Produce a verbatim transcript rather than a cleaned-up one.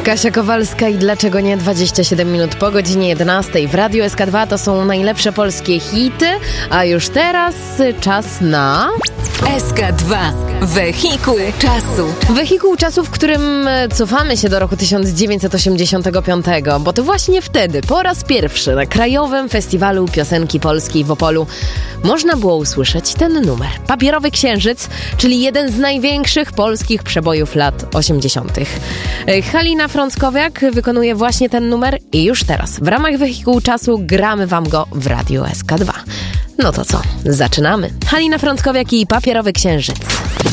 Kasia Kowalska i Dlaczego nie? dwadzieścia siedem minut po godzinie jedenastej w Radiu S K dwa. To są najlepsze polskie hity, a już teraz czas na... S K dwa. Wehikuł czasu. Wehikuł czasu, w którym cofamy się do roku tysiąc dziewięćset osiemdziesiątego piątego, bo to właśnie wtedy, po raz pierwszy na Krajowym Festiwalu Piosenki Polskiej w Opolu można było usłyszeć ten numer. Papierowy Księżyc, czyli jeden z największych polskich przebojów lat osiemdziesiątych. Halina Frąckowiak wykonuje właśnie ten numer i już teraz w ramach Wehikułu czasu gramy wam go w Radiu S K dwa. No to co? Zaczynamy. Halina Frąckowiak i Papierowy Księżyc.